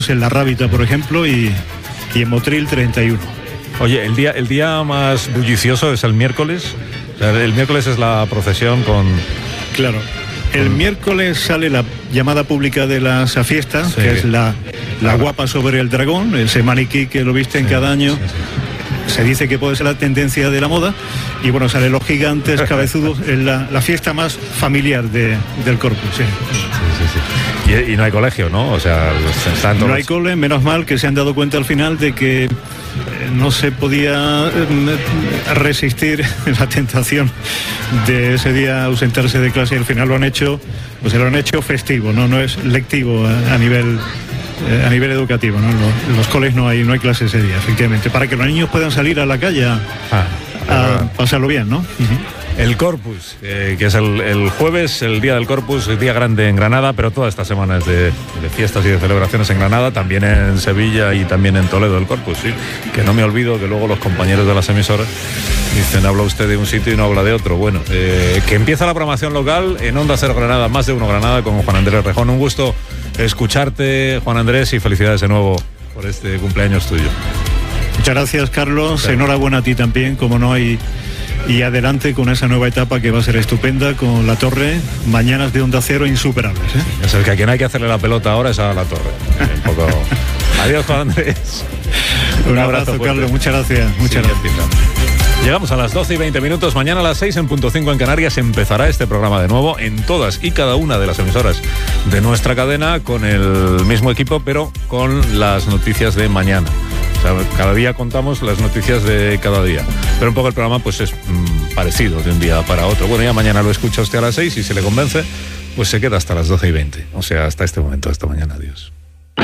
en La Rábita, por ejemplo, y en Motril 31. Oye, el día más bullicioso es el miércoles. O sea, el miércoles es la procesión con... Claro. El miércoles sale la llamada pública de las fiestas, sí, que es la guapa sobre el dragón, ese maniquí que lo visten cada año. Sí. Se dice que puede ser la tendencia de la moda. Y bueno, salen los gigantes cabezudos, en la fiesta más familiar del Corpus. Sí. Y no hay colegio, ¿no? O sea, no hay cole, menos mal que se han dado cuenta al final de que no se podía resistir la tentación de ese día ausentarse de clase, y al final lo han hecho festivo, no es lectivo a nivel educativo, ¿no? En los coles no hay clase ese día, efectivamente, para que los niños puedan salir a la calle a pasarlo bien, ¿no? Uh-huh. El Corpus, que es el jueves, el día del Corpus, el día grande en Granada, pero toda esta semana es de fiestas y de celebraciones en Granada, también en Sevilla y también en Toledo el Corpus, sí. Que no me olvido que luego los compañeros de las emisoras dicen, habla usted de un sitio y no habla de otro. Bueno, que empieza la programación local en Onda Cero Granada, Más de Uno Granada, con Juan Andrés Rejón. Un gusto escucharte, Juan Andrés, y felicidades de nuevo por este cumpleaños tuyo. Muchas gracias, Carlos. Sí. Enhorabuena a ti también, como no, y adelante con esa nueva etapa que va a ser estupenda con La Torre. Mañanas de Onda Cero insuperables, ¿eh? Es el que a quien hay que hacerle la pelota ahora es a La Torre. Un poco... Adiós, Juan Andrés. Un abrazo, Carlos. Muchas gracias. Muchas gracias. Llegamos a las 12:20. Mañana a las 6:05 en Canarias empezará este programa de nuevo en todas y cada una de las emisoras de nuestra cadena, con el mismo equipo, pero con las noticias de mañana. O sea, cada día contamos las noticias de cada día, pero un poco el programa pues es parecido de un día para otro. Bueno, ya mañana lo escucha usted a las 6 y si le convence, pues se queda hasta las 12:20. O sea, hasta este momento, hasta mañana. Adiós.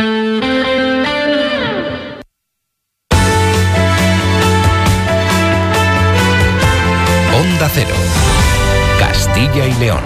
Onda Cero, Castilla y León.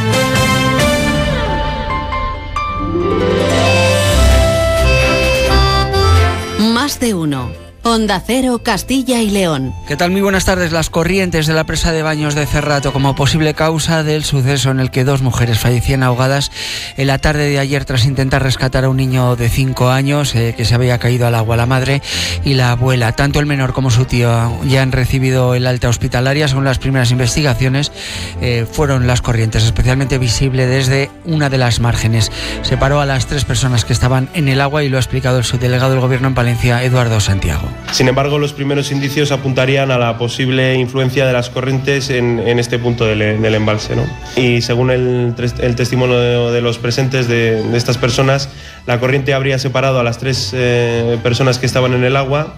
Más de uno. Onda Cero, Castilla y León. ¿Qué tal? Muy buenas tardes. Las corrientes de la presa de Baños de Cerrato como posible causa del suceso en el que 2 mujeres fallecían ahogadas en la tarde de ayer tras intentar rescatar a un niño de 5 años que se había caído al agua. La madre y la abuela, tanto el menor como su tío, ya han recibido el alta hospitalaria. Según las primeras investigaciones, fueron las corrientes, especialmente visible desde una de las márgenes. Separó a las 3 personas que estaban en el agua y lo ha explicado el subdelegado del Gobierno en Palencia, Eduardo Santiago. Sin embargo, los primeros indicios apuntarían a la posible influencia de las corrientes en este punto del embalse, ¿no? Y según el testimonio de los presentes de estas personas, la corriente habría separado a las 3 personas que estaban en el agua.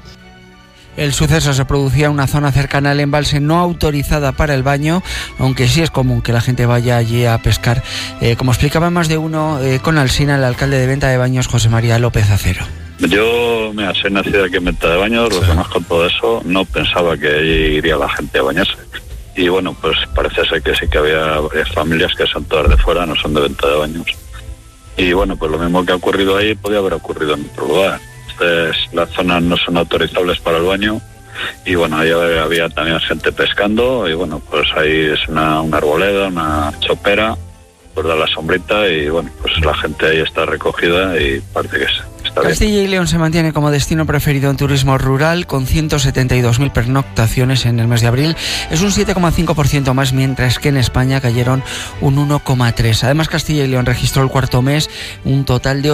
El suceso se producía en una zona cercana al embalse no autorizada para el baño, aunque sí es común que la gente vaya allí a pescar. Como explicaba Más de Uno con Alsina, el alcalde de Venta de Baños, José María López Acero. Yo, soy nacido aquí en Venta de Baños, lo conozco todo eso, no pensaba que allí iría la gente a bañarse. Y bueno, pues parece ser que sí que había varias familias que son todas de fuera, no son de Venta de Baños. Y bueno, pues lo mismo que ha ocurrido ahí podía haber ocurrido en otro lugar. Entonces, las zonas no son autorizables para el baño. Y bueno, ahí había también gente pescando y bueno, pues ahí es una arboleda, una chopera, pues da la sombrita y bueno, pues la gente ahí está recogida y parece que está bien. Castilla y León se mantiene como destino preferido en turismo rural con 172.000 pernoctaciones en el mes de abril. Es un 7,5% más, mientras que en España cayeron un 1,3%. Además, Castilla y León registró el cuarto mes un total de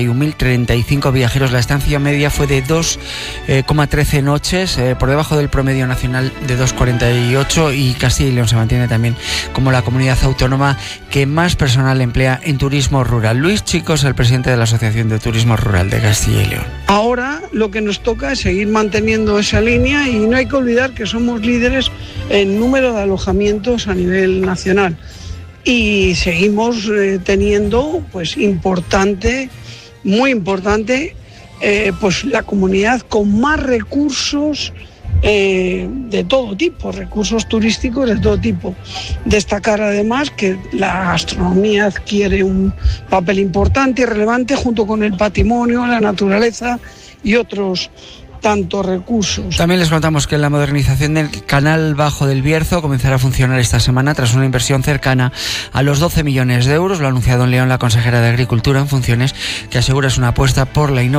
81.035 viajeros. La estancia media fue de 2,13 noches, por debajo del promedio nacional de 2,48, y Castilla y León se mantiene también como la comunidad autónoma que más personal emplea en turismo rural. Luis Chicos, el presidente de la Asociación de Turismo Rural de Castilla y León. Ahora lo que nos toca es seguir manteniendo esa línea y no hay que olvidar que somos líderes en número de alojamientos a nivel nacional y seguimos teniendo pues muy importante, pues la comunidad con más recursos de todo tipo, recursos turísticos de todo tipo. Destacar además que la gastronomía adquiere un papel importante y relevante junto con el patrimonio, la naturaleza y otros tantos recursos. También les contamos que la modernización del canal Bajo del Bierzo comenzará a funcionar esta semana tras una inversión cercana a los 12 millones de euros. Lo ha anunciado en León la consejera de Agricultura en funciones, que asegura es una apuesta por la innovación